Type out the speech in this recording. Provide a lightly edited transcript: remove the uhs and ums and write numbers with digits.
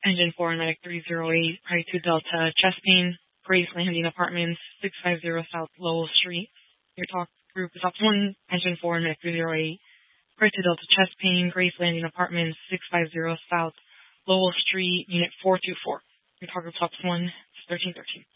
Engine 4 Medic 308, Pride 2 Delta, chest pain, Grace Landing Apartments, 650 South Lowell Street. Your talk group is Ops 1, Engine 4 Medic 308, Pride 2 Delta, chest pain, Grace Landing Apartments, 650 South Lowell Street, Unit 424. Your talk group is Ops 1, 1313.